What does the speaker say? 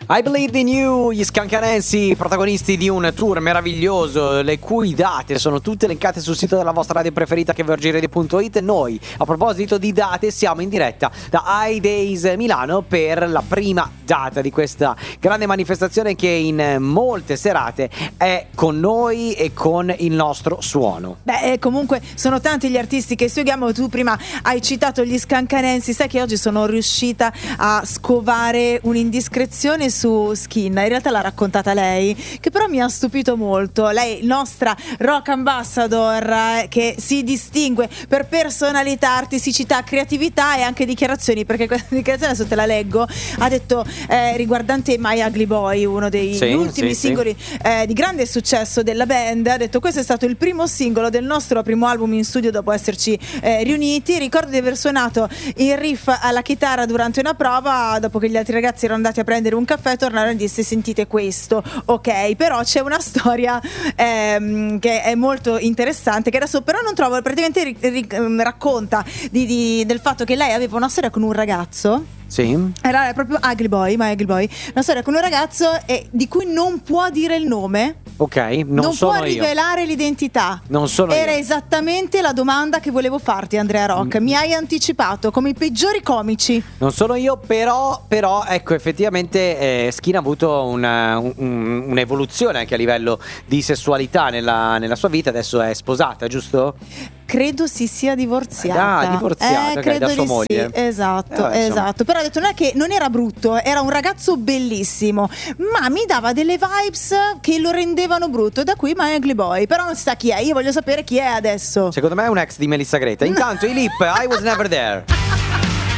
I Believe in You, gli Scancanensi, protagonisti di un tour meraviglioso, le cui date sono tutte elencate sul sito della vostra radio preferita che è virginradio.it. Noi, a proposito di date, siamo in diretta da iDays Milano per la prima data di questa grande manifestazione che in molte serate è con noi e con il nostro suono. Beh, comunque sono tanti gli artisti che seguiamo. Tu prima hai citato gli Scancanensi. Sai che oggi sono riuscita a scovare un'indiscrezione su Skin. In realtà l'ha raccontata lei, che però mi ha stupito molto. Lei, nostra rock ambassador, che si distingue per personalità, artisticità, creatività e anche dichiarazioni, perché questa dichiarazione adesso te la leggo. Ha detto riguardante My Ugly Boy, uno degli ultimi singoli di grande successo della band. Ha detto: questo è stato il primo singolo del nostro primo album in studio dopo esserci riuniti. Ricordo di aver suonato il riff alla chitarra durante una prova, dopo che gli altri ragazzi erano andati a prendere un caffè, tornarono e disse: sentite questo, ok. Però c'è una storia che è molto interessante, che adesso però non trovo. Praticamente racconta del fatto che lei aveva una storia con un ragazzo. Sì. Era proprio Ugly Boy, My Ugly Boy. Una storia con un ragazzo di cui non può dire il nome. Ok, non può rivelare l'identità. Non sono Era io. Esattamente la domanda che volevo farti, Andrea Rock. Mi hai anticipato come i peggiori comici. Non sono io, però ecco, effettivamente Skin ha avuto un'evoluzione anche a livello di sessualità nella sua vita. Adesso è sposata, giusto? Credo si sia divorziata. Divorziata, okay, da sua moglie. Sì. Esatto. Però ha detto non era brutto, era un ragazzo bellissimo, ma mi dava delle vibes che lo rendevano brutto. Da qui My Ugly Boy. Però non si sa chi è. Io voglio sapere chi è adesso. Secondo me è un ex di Melissa Greta. Intanto i Lip, I Was Never There.